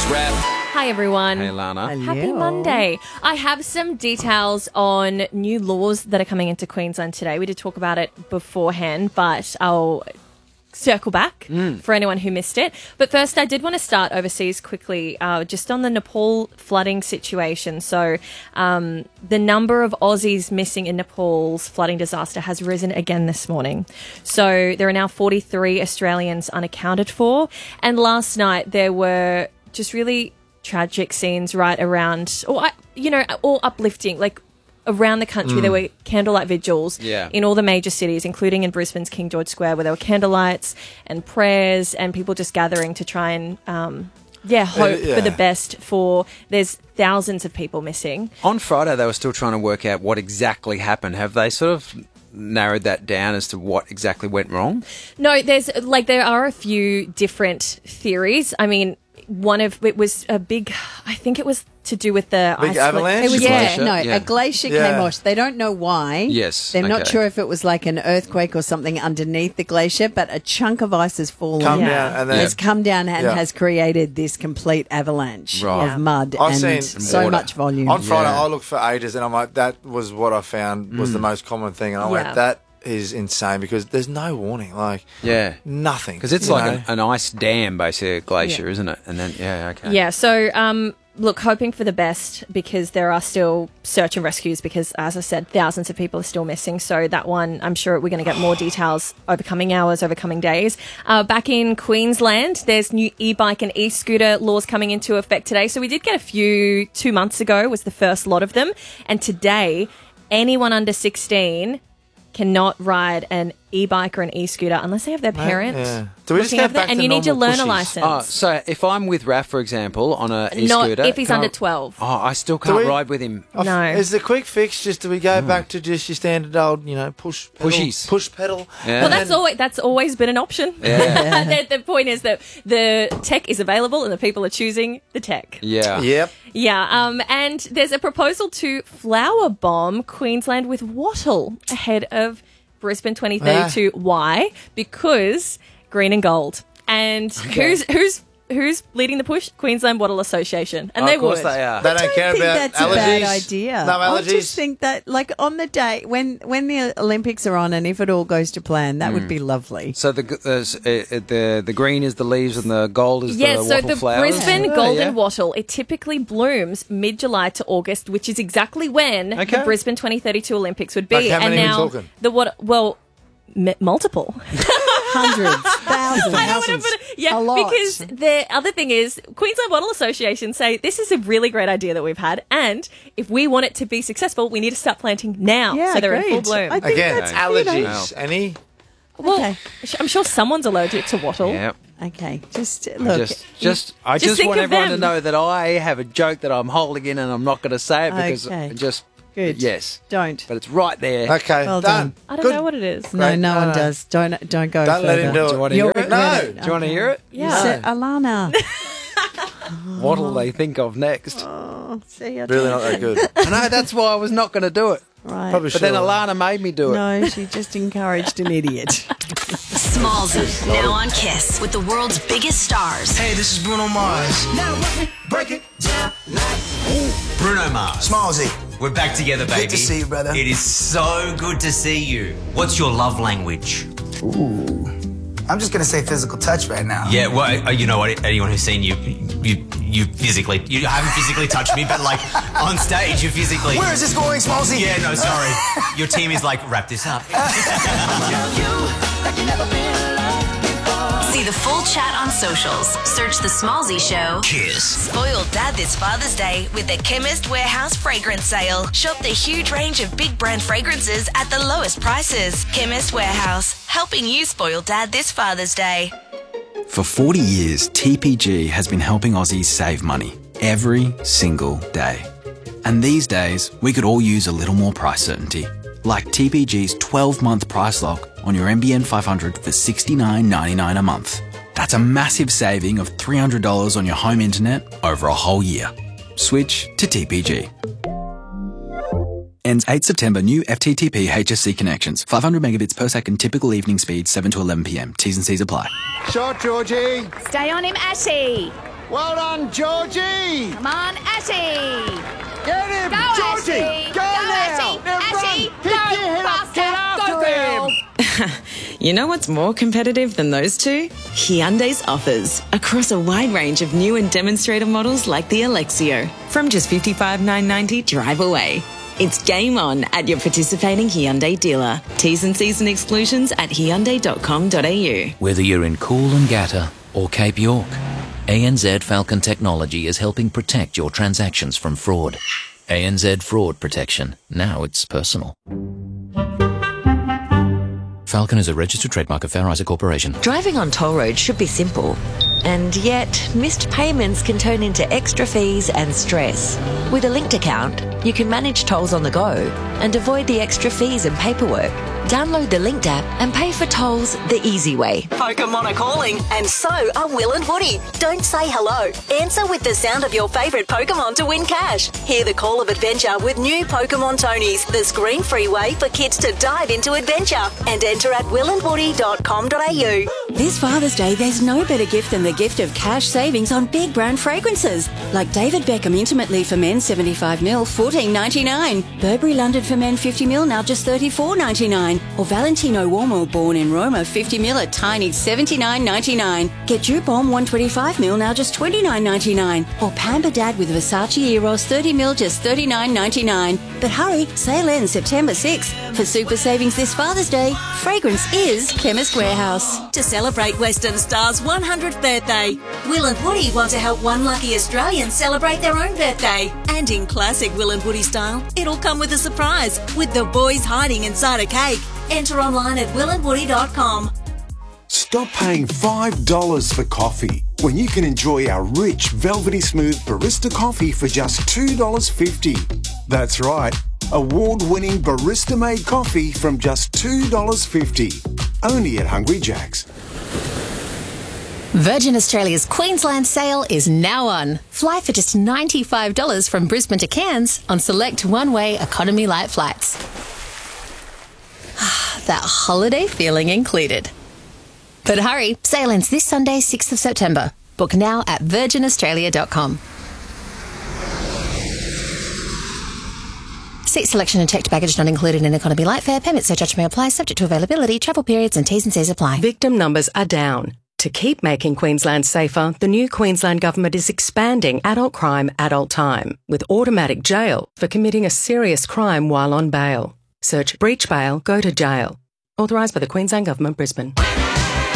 Rap. Hi, everyone. Hey, Lana. Happy Monday. I have some details on new laws that are coming into Queensland today. We did talk about it beforehand, but I'll circle back for anyone who missed it. But first, I did want to start overseas quickly, just on the Nepal flooding situation. So the number of Aussies missing in Nepal's flooding disaster has risen again this morning. So there are now 43 Australians unaccounted for. And last night, there were just really tragic scenes right around, all uplifting, like around the country. There were candlelight vigils in all the major cities, including in Brisbane's King George Square, where there were candlelights and prayers and people just gathering to try and hope for the best. There's thousands of people missing. On Friday, they were still trying to work out what exactly happened. Have they sort of narrowed that down as to what exactly went wrong? No, there are a few different theories. I mean, it was a big, I think it was to do with the big avalanche? It was, a glacier came off. They don't know why. Yes. They're not sure if it was like an earthquake or something underneath the glacier, but a chunk of ice has fallen. Has come down and has created this complete avalanche of mud and so much volume. On Friday, I looked for ages and I'm like, that was what I found was the most common thing. And I went, that is insane because there's no warning, nothing. Because it's like an ice dam, basically, a glacier, isn't it? And then, so, look, hoping for the best because there are still search and rescues because, as I said, thousands of people are still missing. So that one, I'm sure we're going to get more details over coming hours, over coming days. Back in Queensland, there's new e-bike and e-scooter laws coming into effect today. So we did get a few 2 months ago was the first lot of them. And today, anyone under 16 cannot ride an e-bike or an e-scooter unless they have their parents. Do we just go back and to you need to learn pushies? a license. So if I'm with Raph, for example, on an e-scooter... Not if he's under 12. Oh, I still can't ride with him. No. Is the quick fix just do we go back to just your standard old, push pedal, pushies, push pedal? Yeah. Well, that's always been an option. Yeah. the point is that the tech is available and the people are choosing the tech. Yeah. Yep. Yeah. And there's a proposal to flower bomb Queensland with wattle ahead of Brisbane 2032. Why? Because green and gold. And who's leading the push? Queensland Wattle Association. And they would. Of course they are. They don't care think about that's allergies. a bad idea. No allergies. I just think that, like, on the day when the Olympics are on, and if it all goes to plan, that would be lovely. So the green is the leaves and the gold is the wattle flowers? Brisbane golden wattle, it typically blooms mid-July to August, which is exactly when the Brisbane 2032 Olympics would be. Like how many and are we now talking? Multiple. Hundreds, thousands. I don't want to put it, a lot. Because the other thing is, Queensland Wattle Association say this is a really great idea that we've had, and if we want it to be successful, we need to start planting now, so they're in full bloom. I think Again, that's allergies. Any? Well, I'm sure someone's allergic to wattle. Yeah. Okay, just look. I just think want of everyone to them. know that I have a joke that I'm holding in and I'm not going to say it because I just... Good. Yes. Don't. But it's right there. Okay, Well done. I don't know what it is. No, Great. no one No. does. Don't go Don't further. let him do it. Do you want to You'll hear it? regret No. it. Do you want to hear it? Yeah. So, Alana. What'll they think of next? See, I Really don't- not that good. I know, that's why I was not going to do it. Right. Probably But then should. Alana made me do it. No, she just encouraged an idiot. Smallsy, now on Kiss with the world's biggest stars. Hey, this is Bruno Mars. Now break it down like Bruno Mars. Smallsy. We're back together, baby. Good to see you, brother. It is so good to see you. What's your love language? I'm just gonna say physical touch right now. Yeah, well, you know what? Anyone who's seen you physically, you haven't physically touched me, but like on stage, you physically. Where is this going, Smallsy? Yeah, no, sorry. Your team is like, wrap this up. See the full chat on socials. Search The Smallsy Show. Kiss. Spoil Dad this Father's Day with the Chemist Warehouse fragrance sale. Shop the huge range of big brand fragrances at the lowest prices. Chemist Warehouse, helping you spoil Dad this Father's Day. For 40 years, TPG has been helping Aussies save money every single day. And these days, we could all use a little more price certainty. Like TPG's 12-month price lock on your NBN 500 for $69.99 a month. That's a massive saving of $300 on your home internet over a whole year. Switch to TPG. Ends 8 September. New FTTP HSC connections. 500 megabits per second. Typical evening speed 7 to 11 p.m. T's and C's apply. Shot, Georgie. Stay on him, Ashy. Well done, Georgie. Come on, Ashy. Get him, Go, Georgie. Ashy. Go now. Ashy. Now Ashy. run. Go Pick your head up. faster. Get after Go, girl. him. You know what's more competitive than those two? Hyundai's offers across a wide range of new and demonstrator models like the Alexio. From just $55,990 drive away. It's game on at your participating Hyundai dealer. T's and C's and exclusions at hyundai.com.au. Whether you're in Coolangatta or Cape York, ANZ Falcon Technology is helping protect your transactions from fraud. ANZ Fraud Protection. Now it's personal. Falcon is a registered trademark of Fair Isaac Corporation. Driving on toll roads should be simple. And yet, missed payments can turn into extra fees and stress. With a linked account, you can manage tolls on the go and avoid the extra fees and paperwork. Download the Linked app and pay for tolls the easy way. Pokemon are calling, and so are Will and Woody. Don't say hello. Answer with the sound of your favourite Pokemon to win cash. Hear the call of adventure with new Pokemon Tonys, the screen-free way for kids to dive into adventure. And enter at willandwoody.com.au. This Father's Day, there's no better gift than the gift of cash savings on big brand fragrances. Like David Beckham Intimately for Men 75ml, $14.99. Burberry London for Men 50ml, now just $34.99. Or Valentino Uomo Born in Roma 50ml, a tiny $79.99. Get Dupont 125ml, now just $29.99. Or Pamper Dad with Versace Eros 30ml, just $39.99. But hurry, sale ends September 6th. For super savings this Father's Day, fragrance is Chemist Warehouse. To celebrate Western Star's 100th birthday, Will and Woody want to help one lucky Australian celebrate their own birthday. And in classic Will and Woody style, it'll come with a surprise, with the boys hiding inside a cake. Enter online at willandwoody.com. Stop paying $5 for coffee when you can enjoy our rich, velvety smooth barista coffee for just $2.50. That's right, award-winning barista-made coffee from just $2.50. Only at Hungry Jack's. Virgin Australia's Queensland sale is now on. Fly for just $95 from Brisbane to Cairns on select one-way economy light flights. That holiday feeling included. But hurry, sale ends this Sunday, 6th of September. Book now at virginaustralia.com. Seat selection and checked baggage not included in economy light fare. Payment surcharge may apply, subject to availability, travel periods and T's and C's apply. Victim numbers are down. To keep making Queensland safer, the new Queensland Government is expanding adult crime, adult time, with automatic jail for committing a serious crime while on bail. Search breach bail, go to jail. Authorised by the Queensland Government, Brisbane.